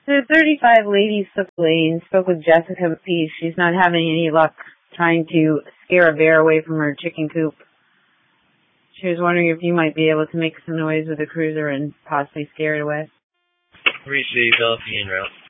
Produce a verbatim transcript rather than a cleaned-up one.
So thirty-five Ladies Slip Lane spoke with Jessica Peace. She's not having any luck trying to scare a bear away from her chicken coop. She was wondering if you might be able to make some noise with the cruiser and possibly scare it away. Reach the Philippine route.